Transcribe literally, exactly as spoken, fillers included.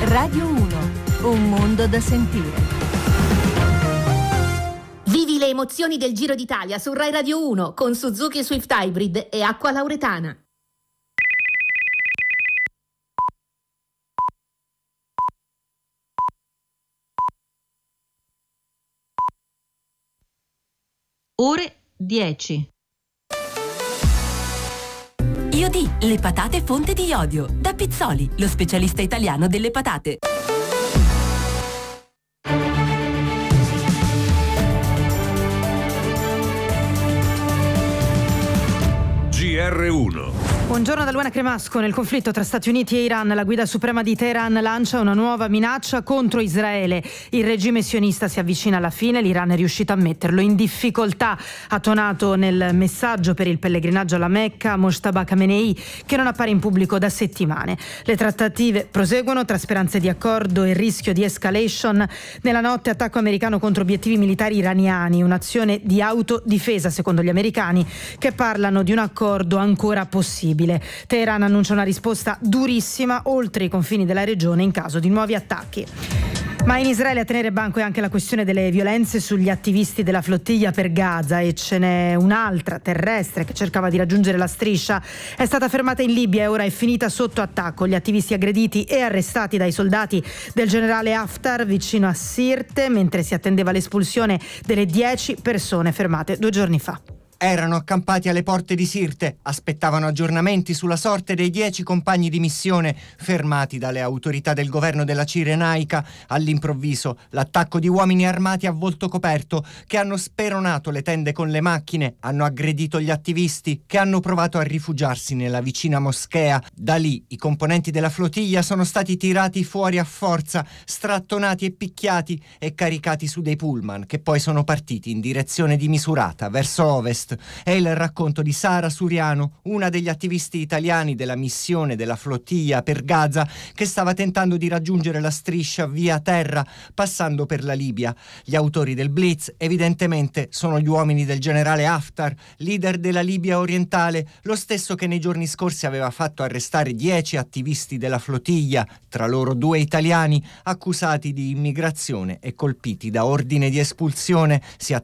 Radio uno, un mondo da sentire. Vivi le emozioni del Giro d'Italia su Rai Radio uno con Suzuki Swift Hybrid e Acqua Lauretana. Ore dieci. Iodi, le patate fonte di iodio. Da Pizzoli, lo specialista italiano delle patate. G R uno. Buongiorno da Luana Cremasco. Nel conflitto tra Stati Uniti e Iran, la guida suprema di Teheran lancia una nuova minaccia contro Israele. Il regime sionista si avvicina alla fine, l'Iran è riuscito a metterlo in difficoltà. Ha tonato nel messaggio per il pellegrinaggio alla Mecca Mojtaba Khamenei, che non appare in pubblico da settimane. Le trattative proseguono tra speranze di accordo e rischio di escalation. Nella notte attacco americano contro obiettivi militari iraniani, un'azione di autodifesa secondo gli americani, che parlano di un accordo ancora possibile. Teheran annuncia una risposta durissima oltre i confini della regione in caso di nuovi attacchi. Ma in Israele a tenere banco è anche la questione delle violenze sugli attivisti della flottiglia per Gaza, e ce n'è un'altra terrestre che cercava di raggiungere la striscia. È stata fermata in Libia e ora è finita sotto attacco. Gli attivisti aggrediti e arrestati dai soldati del generale Haftar vicino a Sirte, mentre si attendeva l'espulsione delle dieci persone fermate due giorni fa. Erano accampati alle porte di Sirte, aspettavano aggiornamenti sulla sorte dei dieci compagni di missione fermati dalle autorità del governo della Cirenaica. All'improvviso l'attacco di uomini armati a volto coperto che hanno speronato le tende con le macchine, hanno aggredito gli attivisti che hanno provato a rifugiarsi nella vicina moschea. Da lì i componenti della flottiglia sono stati tirati fuori a forza, strattonati e picchiati e caricati su dei pullman che poi sono partiti in direzione di Misurata, verso ovest. È il racconto di Sara Suriano, una degli attivisti italiani della missione della flottiglia per Gaza, che stava tentando di raggiungere la striscia via terra passando per la Libia. Gli autori del blitz evidentemente sono gli uomini del generale Haftar, leader della Libia orientale, lo stesso che nei giorni scorsi aveva fatto arrestare dieci attivisti della flottiglia, tra loro due italiani accusati di immigrazione e colpiti da ordine di espulsione. Si